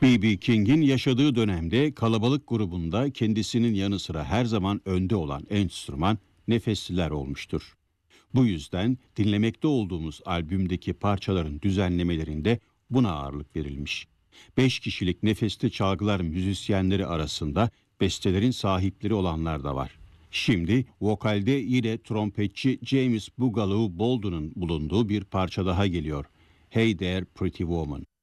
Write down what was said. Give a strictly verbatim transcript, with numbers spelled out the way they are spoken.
B B. King'in yaşadığı dönemde kalabalık grubunda kendisinin yanı sıra her zaman önde olan enstrüman nefesliler olmuştur. Bu yüzden dinlemekte olduğumuz albümdeki parçaların düzenlemelerinde buna ağırlık verilmiş. Beş kişilik nefesli çalgılar müzisyenleri arasında bestelerin sahipleri olanlar da var. Şimdi vokalde yine trompetçi James Boogaloo Bolden'ın bulunduğu bir parça daha geliyor. Hey There Pretty Woman.